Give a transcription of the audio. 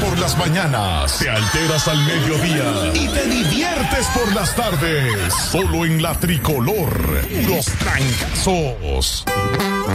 por las mañanas, te alteras al mediodía y te diviertes por las tardes. Solo en la Tricolor, los trancazos.